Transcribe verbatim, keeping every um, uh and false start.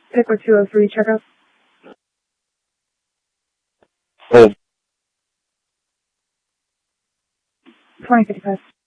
Pickler two oh three, checkup. Hold. twenty fifty-five.